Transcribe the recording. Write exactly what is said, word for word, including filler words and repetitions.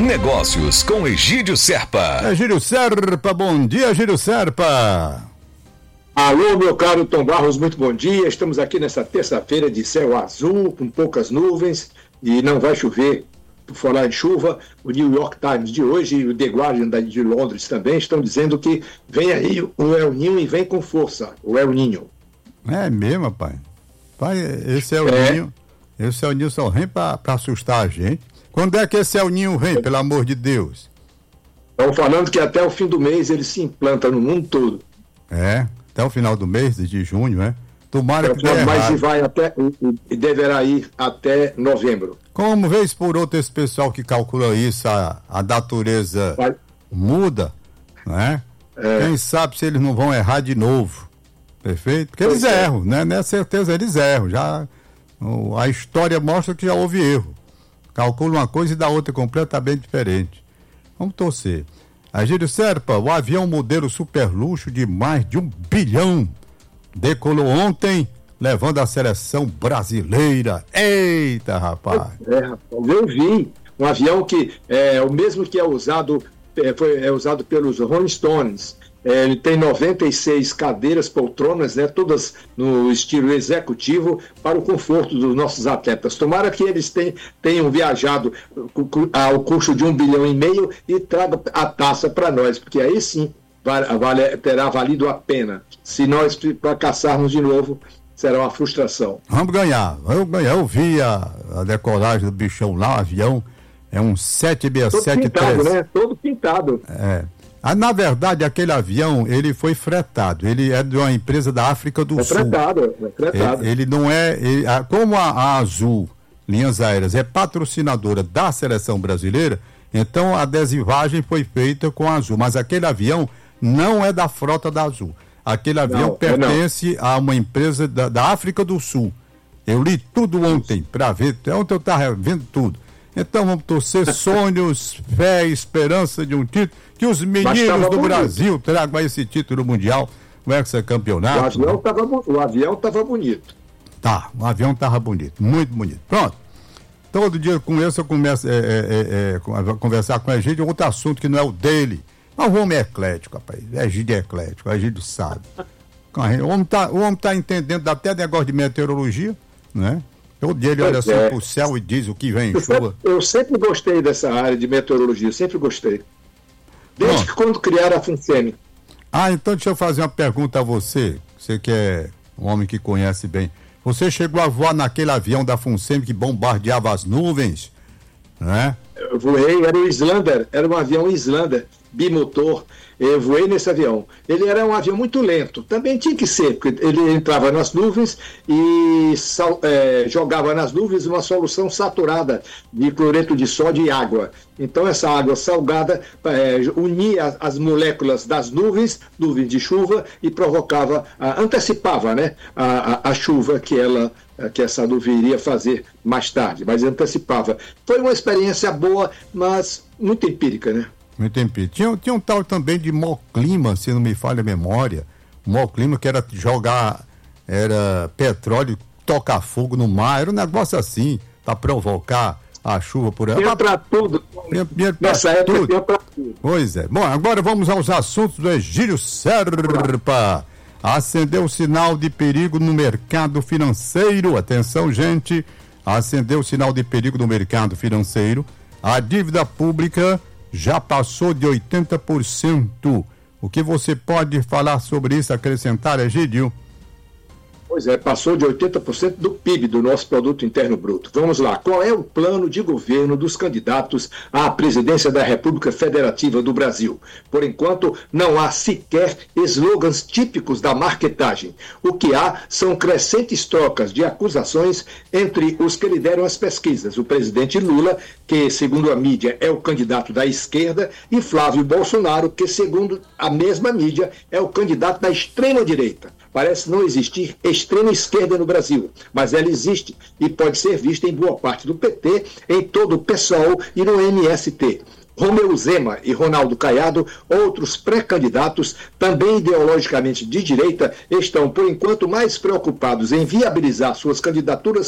Negócios com Egídio Serpa. Egídio Serpa, bom dia, Egídio Serpa. Alô, meu caro Tom Barros, muito bom dia. Estamos aqui nessa terça-feira de céu azul, com poucas nuvens, e não vai chover. Por falar em chuva, o New York Times de hoje e o The Guardian de Londres também estão dizendo que vem aí o El Niño e vem com força, o El Niño. É mesmo, pai? Pai, esse El É. Niño, esse El Niño só vem para assustar a gente. Quando é que esse El Niño vem, pelo amor de Deus? Estão falando que até o fim do mês ele se implanta no mundo todo. É, até o final do mês, de junho, né? Tomara que dê Mas errado. e vai até, e deverá ir até novembro. Como vez por outra esse pessoal que calcula isso, a, a natureza Vai. muda, né? É. Quem sabe se eles não vão errar de novo, perfeito? Porque eles Pois é. erram, né? Não é certeza, eles erram. Já, o- a história mostra que já houve erro. Calcula uma coisa e dá outra completamente diferente. Vamos torcer. Egídio Serpa, o avião modelo super luxo de mais de um bilhão decolou ontem, levando a seleção brasileira. Eita, rapaz! É, rapaz, eu vi um avião que é o mesmo que é usado, é, foi, é usado pelos Rolling Stones. É, ele tem noventa e seis cadeiras, poltronas, né, todas no estilo executivo, para o conforto dos nossos atletas. Tomara que eles tenham, tenham viajado ao custo de um bilhão e meio e tragam a taça para nós, porque aí sim vale, vale, terá valido a pena. Se nós fracassarmos de novo, será uma frustração. Vamos ganhar, vamos ganhar. Eu vi a, a decolagem do bichão lá, o avião, é um sete seis Todo sete pintado, três. né? Todo pintado. É. Ah, na verdade, aquele avião, ele foi fretado. Ele é de uma empresa da África do É Sul. tratado, é tratado. Ele, ele não é... ele- a- como a, a Azul Linhas Aéreas é patrocinadora da seleção brasileira, então a adesivagem foi feita com a Azul. Mas aquele avião não é da frota da Azul. Aquele avião Não, é pertence a uma empresa da, da África do Sul. Eu li tudo ontem para ver. Ontem eu estava vendo tudo. Então vamos torcer sonhos, fé, esperança de um título. Que os meninos tava do bonito. Brasil tragam esse título mundial, o O hexacampeonato. avião estava o avião tava bonito. Tá, o avião tava bonito, muito bonito. Pronto. Todo dia com esse eu começo é, é, é, é, a conversar com a gente, outro assunto que não é o dele. Mas o homem é eclético, rapaz. É Egídio é eclético, a gente sabe. O homem tá, o homem tá entendendo até negócio de meteorologia, né? Todo dia ele olha Pois assim é. pro céu e diz o que vem em Eu chuva. sempre, eu sempre gostei dessa área de meteorologia, sempre gostei. Desde Pronto. que quando criaram a FUNSEMI. Ah, então deixa eu fazer uma pergunta a você. Você que é um homem que conhece bem. Você chegou a voar naquele avião da FUNSEMI que bombardeava as nuvens, né? Eu voei, era o Islander, era um avião Islander, bimotor. Eu voei nesse avião. Ele era um avião muito lento, também tinha que ser, porque ele entrava nas nuvens e sal, é, jogava nas nuvens uma solução saturada de cloreto de sódio e água. Então essa água salgada é, unia as moléculas das nuvens, nuvens de chuva, e provocava, a, antecipava, né, a, a, a chuva que ela que essa nuvem iria fazer mais tarde, mas antecipava. Foi uma experiência boa, mas muito empírica, né? Muito empírico. Tinha, tinha um tal também de Moclima, se não me falha a memória. Moclima que era jogar era petróleo, tocar fogo no mar, era um negócio assim, para provocar a chuva por aí. Tinha pra tudo. Tinha- tinha pra Nessa época tudo. tinha pra tudo. Pois é. Bom, agora vamos aos assuntos do Egídio Serpa. Acendeu o sinal de perigo no mercado financeiro. Atenção, gente. Acendeu o sinal de perigo no mercado financeiro. A dívida pública já passou de oitenta por cento. O que você pode falar sobre isso, acrescentar, Egídio? Pois é, passou de oitenta por cento do P I B, do nosso Produto Interno Bruto. Vamos lá, qual é o plano de governo dos candidatos à presidência da República Federativa do Brasil? Por enquanto, não há sequer slogans típicos da marketagem. O que há são crescentes trocas de acusações entre os que lideram as pesquisas. O presidente Lula, que, segundo a mídia, é o candidato da esquerda, e Flávio Bolsonaro, que, segundo a mesma mídia, é o candidato da extrema-direita. Parece não existir extrema esquerda no Brasil, mas ela existe e pode ser vista em boa parte do P T, em todo o PSOL e no M S T. Romeu Zema e Ronaldo Caiado, outros pré-candidatos, também ideologicamente de direita, estão, por enquanto, mais preocupados em viabilizar suas candidaturas